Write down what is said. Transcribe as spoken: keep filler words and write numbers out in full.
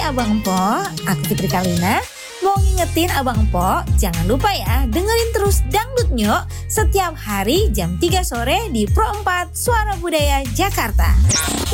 Abang Po, aku Fitri Kalina. Mau ngingetin Abang Po, jangan lupa ya dengerin terus Dangdut Nyok setiap hari jam tiga sore di Pro empat Suara Budaya Jakarta.